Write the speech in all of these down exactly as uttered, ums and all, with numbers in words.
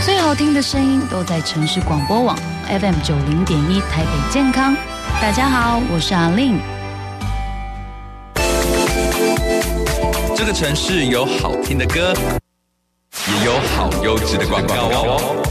最好听的声音都在城市广播网 F M 九零点一台北健康。大家好，我是阿令。 这个城市有好听的歌，也有好优质的广告哦。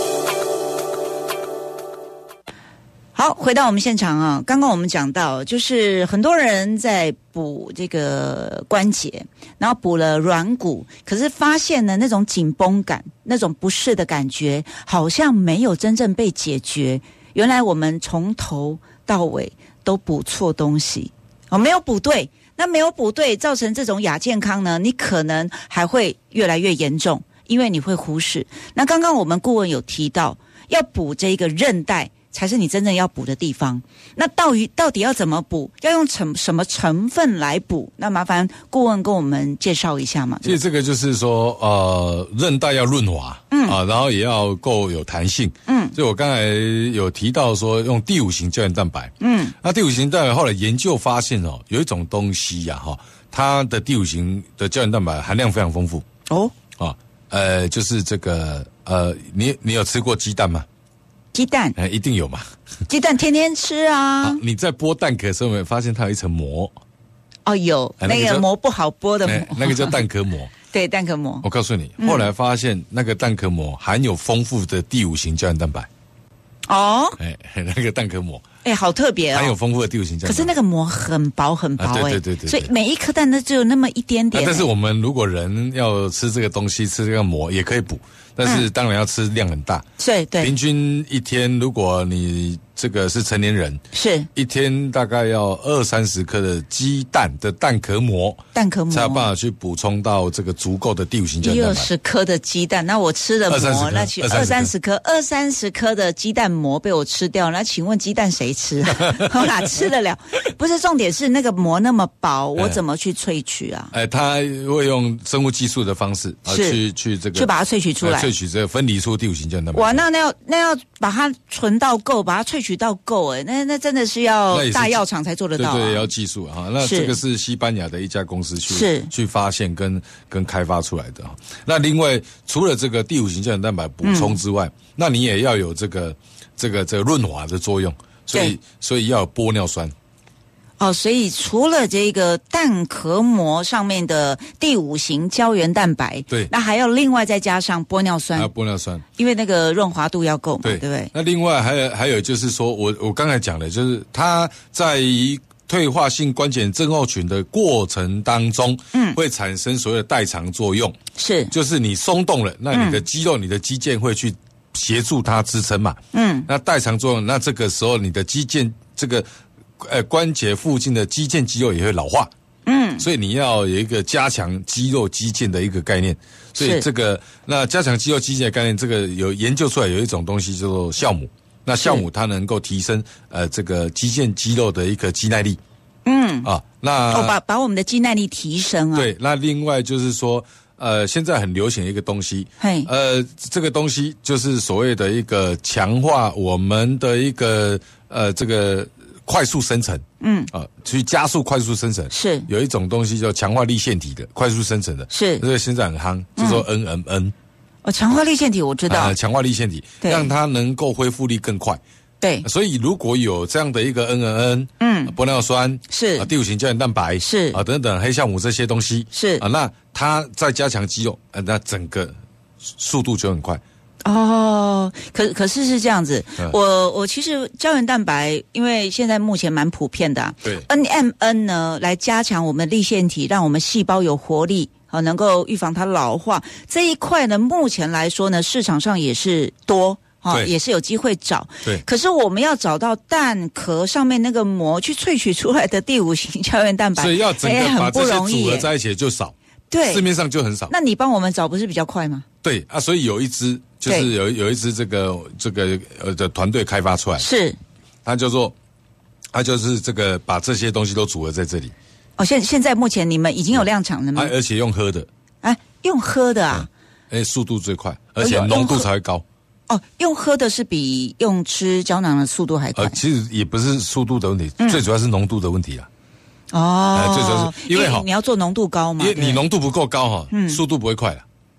好，回到我们现场啊，刚刚我们讲到，就是很多人在补这个关节，然后补了软骨，可是发现呢，那种紧绷感、那种不适的感觉，好像没有真正被解决。原来我们从头到尾都补错东西，哦，没有补对。那没有补对，造成这种亚健康呢，你可能还会越来越严重，因为你会忽视。那刚刚我们顾问有提到，要补这个韧带才是你真正要补的地方。那到底到底要怎么补？要用成什么成分来补？那麻烦顾问跟我们介绍一下嘛。 其实这个就是说，呃，韧带要润滑，嗯啊，然后也要够有弹性，嗯。所以我刚才有提到说，用第五型胶原蛋白，嗯，那第五型蛋白后来研究发现哦，有一种东西呀、啊，哈，它的第五型的胶原蛋白含量非常丰富哦，啊，呃，就是这个呃，你你有吃过鸡蛋吗？ 鸡蛋， 哎，一定有嘛。 鸡蛋天天吃啊。 啊你在剥蛋壳的时候，有没有发现它有一层膜？ 哦，有、哎、那, 那个膜不好剥的膜、哎， 那个叫蛋壳膜。 对，蛋壳膜。 我告诉你，后来发现那个蛋壳膜含有丰富的第五型胶原蛋白。 哦， 哎，那个蛋壳膜， 哎，好特别哦， 含有丰富的第五型胶原蛋白。 可是那个膜很薄很薄、哎、啊， 对对对 对, 对， 所以每一颗蛋都只有那么一点点、哎啊。但是我们如果人要吃这个东西，吃这个膜也可以补。但是当然要吃量很大， 对对。 平均一天，如果你这个是成年人， 是一天大概要二三十颗的鸡蛋的蛋壳膜， 蛋壳膜才有办法去补充到这个足够的第五型胶原蛋白。 一二十颗的鸡蛋，那我吃了膜，那去二三十颗，二三十颗的鸡蛋膜被我吃掉，那请问鸡蛋谁吃啊？我哪吃得了？不是，重点是那个膜那么薄，我怎么去萃取啊？ 哎，他会用生物技术的方式啊，去去这个去把它萃取出来。 萃取这个分离出第五型胶原蛋白。 哇，那那要那要把它存到够，把它萃取到够，哎，那那真的是要大药厂才做得到、啊。 对对，要技术哈。那这个是西班牙的一家公司去是去发现跟跟开发出来的。那另外除了这个第五型胶原蛋白补充之外，嗯、那你也要有这个这个这个润滑的作用，所以所以要有玻尿酸。 哦，所以除了这个蛋壳膜上面的第五型胶原蛋白， 对， 那还要另外再加上玻尿酸， 还有玻尿酸， 因为那个润滑度要够嘛， 对， 对不对？ 那另外还有还有就是说，我我刚才讲的，就是它在退化性关节症候群的过程当中，嗯，会产生所谓的代偿作用， 是， 就是你松动了，那你的肌肉、嗯、你的肌腱会去协助它支撑嘛，嗯，那代偿作用，那这个时候你的肌腱这个。呃，关节附近的肌腱肌肉也会老化，嗯，所以你要有一个加强肌肉肌腱的一个概念。所以这个那加强肌肉肌腱的概念，这个有研究出来有一种东西叫做酵母。那酵母它能够提升呃这个肌腱肌肉的一个肌耐力，嗯啊，那哦把把我们的肌耐力提升啊。 对，那另外就是说，呃，现在很流行一个东西，嘿，呃，这个东西就是所谓的一个强化我们的一个呃这个。快速生成，嗯啊，去加速快速生成是有一种东西叫强化粒线体的快速生成的， 是这个现在很夯，就说 N M N。 哦，强化粒线体我知道， 呃，强化粒线体让它能够恢复力更快。 对， 所以如果有这样的一个 N M N， 嗯，玻尿酸是啊，第五型胶原蛋白是啊， 等等黑酵母这些东西是啊，那它再加强肌肉，呃，那整个速度就很快。 哦，可可是是这样子，嗯、我我其实胶原蛋白，因为现在目前蛮普遍的、啊， 对 ，N M N 呢来加强我们粒线体，让我们细胞有活力，啊，能够预防它老化这一块呢，目前来说呢，市场上也是多。啊，也是有机会找， 对。 可是我们要找到蛋壳上面那个膜去萃取出来的第五型胶原蛋白， 所以要整个把这些组合在一起就少， 对， 市面上就很少。 那你帮我们找不是比较快吗？ 对啊，所以有一支就是有有一支这个这个呃的团队开发出来， 是， 它叫做它就是这个把这些东西都组合在这里。 哦，现现在目前你们已经有量产了吗？ 啊、而且用喝的， 哎、啊，用喝的啊， 哎、嗯，速度最快，而且浓度才会高。 哦，用喝的是比用吃胶囊的速度还快。 呃，其实也不是速度的问题，嗯、最主要是浓度的问题啊。 哦， 呃、最主要是因为哈， 你要做浓度高嘛， 因为你浓度不够高哈，嗯，速度不会快了。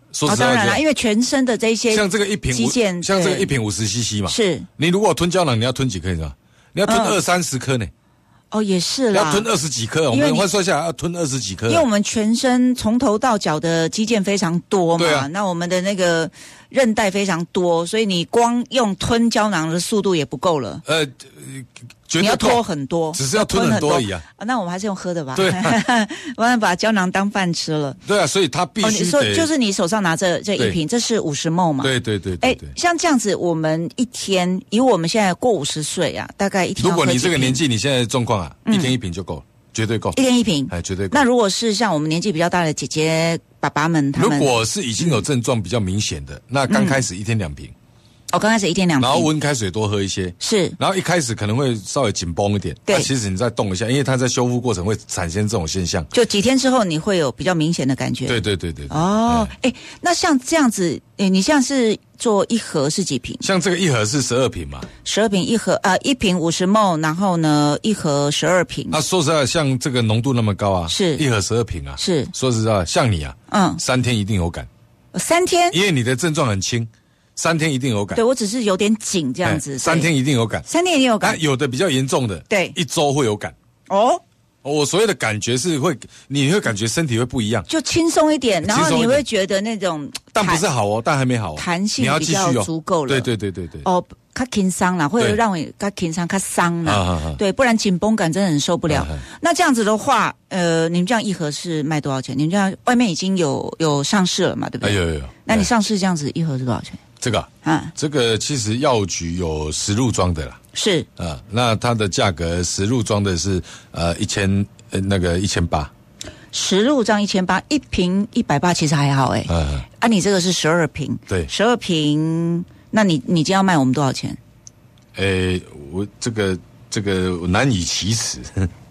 说实话、哦， 当然了，因为全身的这些像这个一瓶肌腱， 像这个一瓶五十 C C 嘛， 是你如果吞胶囊，你要吞几颗？你知道？你要吞二三十颗呢。 哦，也是啦， 要吞二十几颗，我们换算下来要吞二十几颗。 因为我们全身从头到脚的肌腱非常多嘛，啊、那我们的那个韧带非常多，所以你光用吞胶囊的速度也不够了。呃，你要拖很多， 只是要吞很多而已啊。 啊，那我们还是用喝的吧。 对、啊， 我们把胶囊当饭吃了。 对啊，所以他必须、哦、 你说就是你手上拿着这一瓶，这是五十 ml 嘛？ 对对对对对。哎，像这样子，我们一天以我们现在过五十岁啊，大概一天要喝几瓶。 如果你这个年纪，你现在的状况啊，嗯、一天一瓶就够了。绝对够， 一天一瓶， 哎，绝对够。 那如果是像我们年纪比较大的姐姐、爸爸们，他们如果是已经有症状比较明显的，嗯、那刚开始一天两瓶。 哦，刚开始一天两瓶， 然后温开水多喝一些， 是。 然后一开始可能会稍微紧绷一点， 对。 那其实你再动一下，因为它在修复过程会产生这种现象。 就几天之后，你会有比较明显的感觉。 对对对对。 哦，哎，那像这样子，哎，你像是做一盒是几瓶？ 像这个一盒是十二瓶嘛？ 十二瓶一盒，呃，一瓶五十 ml， 然后呢，一盒十二瓶。 那、啊、说实在，像这个浓度那么高啊， 是一盒十二瓶啊， 是。 说实在，像你啊，嗯，三天一定有感。 三天？ 因为你的症状很轻。三天一定有感， 对我只是有点紧这样子。 三天一定有感， 三天一定有感。 有的比较严重的， 对， 一周会有感。哦，我所谓的感觉是会，你会感觉身体会不一样， 就轻松一点，然后你会觉得那种， 但不是好哦，但还没好、哦， 弹性比较足够了。 对对对对对。 哦，较轻松啦，或者让我较轻松、较伤啦、啊啊，对，不然紧绷感真的很受不了、啊啊。那这样子的话，呃，你们这样一盒是卖多少钱？你们这样外面已经有有上市了嘛？对不对？ 哎、有有有。 那你上市这样子一盒是多少钱？ 这个啊，这个其实药局有实入装的啦， 是啊，那它的价格实入装的是呃一千呃那个一千八， 实入装一千八，一瓶一百八，其实还好哎、欸。嗯，啊，你这个是十二瓶， 对， 十二瓶，那你你今天要卖我们多少钱？ 诶，我这个这个难以启齿，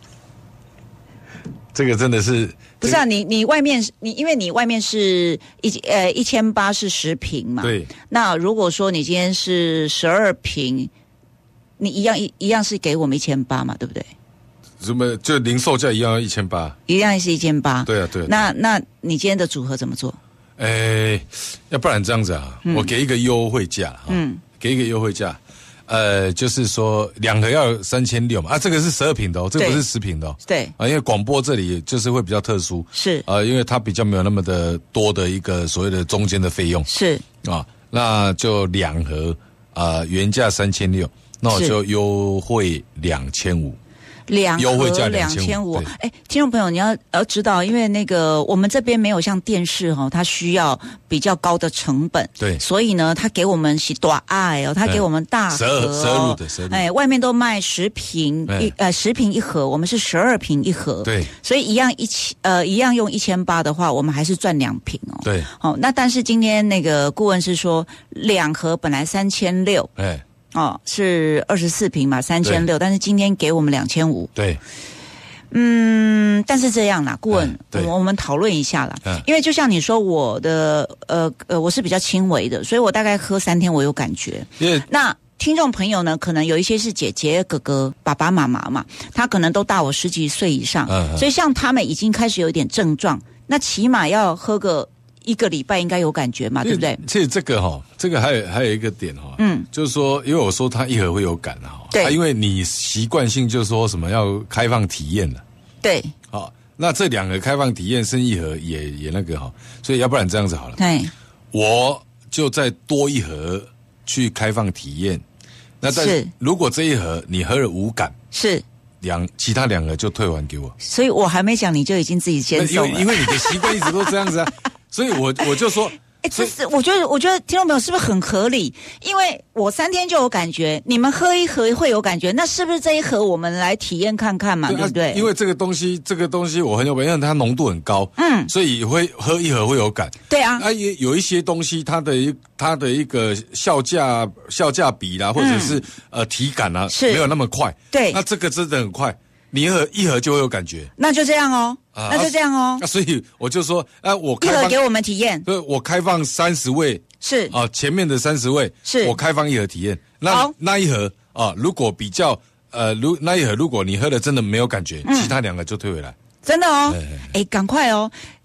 这个真的是。 不是啊，你你外面你因为你外面是一呃一千八是十瓶嘛， 对。 那如果说你今天是十二瓶，你一样一一样是给我们一千八嘛，对不对？ 什么就零售价一样一千八， 一样是一千八。 对啊，对啊。 那那你今天的组合怎么做？ 诶，要不然这样子啊，嗯、我给一个优惠价哈，嗯，给一个优惠价。呃，就是说两盒要三千六嘛，啊，这个是十二瓶的哦，这个不是十瓶的哦， 对啊，因为广播这里就是会比较特殊， 是啊，因为它比较没有那么的多的一个所谓的中间的费用， 是啊，那就两盒啊，原价三千六，那我就优惠两千五。 两优惠价两千五，哎，听众朋友，你要要知道，因为那个我们这边没有像电视哈、哦，它需要比较高的成本， 对， 所以呢，它给我们是大爱哦，它给我们大盒、哦， 十二入的，十二入， 哎，外面都卖十瓶一呃十瓶一盒，我们是十二瓶一盒， 对， 所以一样一千呃一样用一千八的话，我们还是赚两瓶哦， 对， 好、哦，那但是今天那个顾问是说两盒本来三千六， 哎。 哦，是二十四瓶嘛，三千六，但是今天给我们两千五。 对， 嗯，但是这样啦，顾问， 嗯、 我们讨论一下啦、嗯，因为就像你说，我的呃呃，我是比较轻微的，所以我大概喝三天我有感觉。那听众朋友呢，可能有一些是姐姐、哥哥、爸爸妈妈嘛，他可能都大我十几岁以上、嗯，所以像他们已经开始有一点症状，那起码要喝个。一个礼拜应该有感觉嘛，对不对？ 其实这个哈、哦，这个还有还有一个点哈、哦，嗯，就是说，因为我说它一盒会有感哈， 对、啊， 因为你习惯性就是说什么要开放体验的， 对， 好，那这两个开放体验剩一盒也也那个哈，所以要不然这样子好了， 对， 我就再多一盒去开放体验，那但如果这一盒你喝了无感， 是。 两其他两盒就退还给我， 所以我还没讲你就已经自己先送了， 因为因为你的习惯一直都这样子啊，所以我我就说， 哎，这是我觉得我觉得听众朋友是不是很合理？因为我三天就有感觉，你们喝一盒会有感觉，那是不是这一盒我们来体验看看嘛？对, 对不对？ 因为这个东西这个东西我很有感，因为它浓度很高，嗯，所以会喝一盒会有感。 对啊， 啊也有一些东西它的一它的一个效价效价比啦，或者是、嗯、呃体感啊， 是没有那么快。 对， 那这个真的很快。你一盒一盒就会有感觉， 那就这样哦，啊、那就这样哦。 那、啊、所以我就说，啊，我开一放盒给我们体验， 对，我开放三十位， 是啊，前面的三十位是我开放一盒体验，那那一盒啊，如果比较呃，如那一盒如果你喝了真的没有感觉，嗯、其他两个就退回来。 真的哦，哎，赶快哦。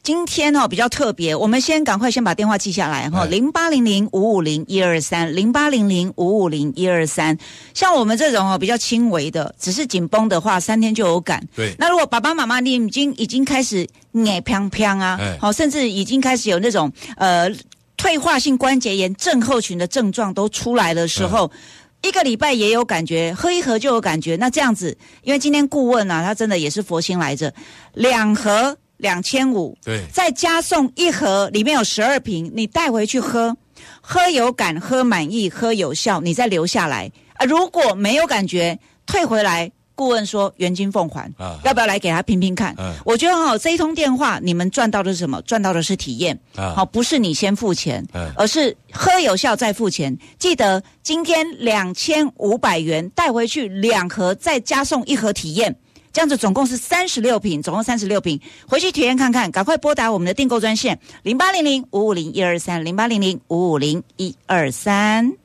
今天哦比较特别，我们先赶快先把电话记下来哈，零八零零五五零一二三，零八零零五五零一二三。像我们这种哦比较轻微的，只是紧绷的话，三天就有感。 对。 那如果爸爸妈妈你已经已经开始眼飘飘啊，好、哦，甚至已经开始有那种呃退化性关节炎症候群的症状都出来的时候。一个礼拜也有感觉，喝一盒就有感觉。那这样子，因为今天顾问啊，他真的也是佛心来着，两盒两千五， 对， 再加送一盒，里面有十二瓶，你带回去喝，喝有感，喝满意，喝有效，你再留下来啊。如果没有感觉，退回来。顾问说原金奉还、啊、要不要来给他拼拼看、啊、我觉得哈、哦，这一通电话你们赚到的是什么？赚到的是体验、啊、好，不是你先付钱、啊、而是喝有效再付钱。记得今天两千五百元带回去两盒，再加送一盒体验，这样子总共是三十六瓶，总共三十六瓶，回去体验看看，赶快拨打我们的订购专线零八零零五五零一二三，零八零零五五零一二三。